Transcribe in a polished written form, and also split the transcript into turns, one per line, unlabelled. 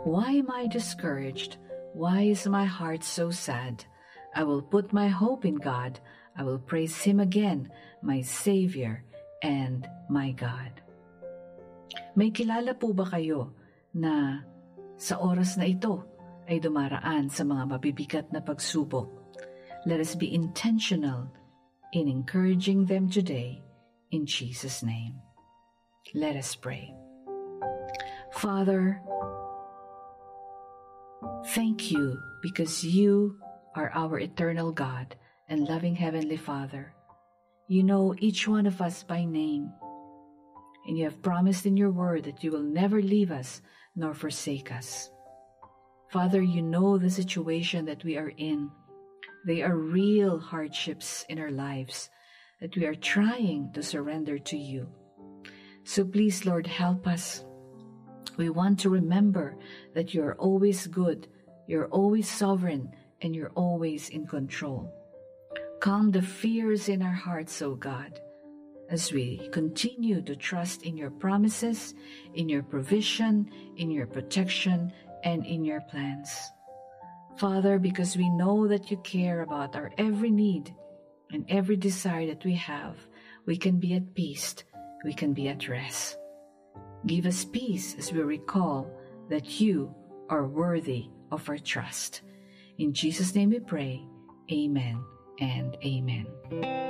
Why am I discouraged? Why is my heart so sad? I will put my hope in God. I will praise Him again, my Savior and my God. May kilala po ba kayo na sa oras na ito ay dumaraan sa mga mabibigat na pagsubok? Let us be intentional in encouraging them today in Jesus' name. Let us pray. Father, thank you because you are our eternal God and loving Heavenly Father. You know each one of us by name, and you have promised in your word that you will never leave us nor forsake us. Father, you know the situation that we are in. They are real hardships in our lives that we are trying to surrender to you. So please, Lord, help us. We want to remember that you are always good, you're always sovereign, and you're always in control. Calm the fears in our hearts, O God, as we continue to trust in your promises, in your provision, in your protection, and in your plans. Father, because we know that you care about our every need and every desire that we have, we can be at peace, we can be at rest. Give us peace as we recall that you are worthy of our trust. In Jesus' name we pray, amen and amen.